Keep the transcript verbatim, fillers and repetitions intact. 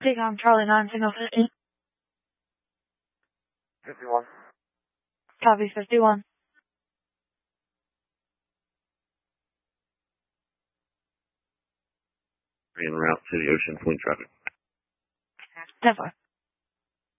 Take on Charlie nine, signal fifty. fifty-one. Copy fifty-one. En route to the Ocean Point traffic. ten four.